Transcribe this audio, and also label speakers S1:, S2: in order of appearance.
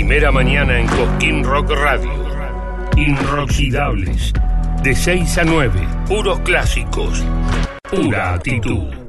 S1: primera mañana en Cosquín Rock Radio. Inroxidables. De 6 a 9. Puros clásicos. Pura actitud.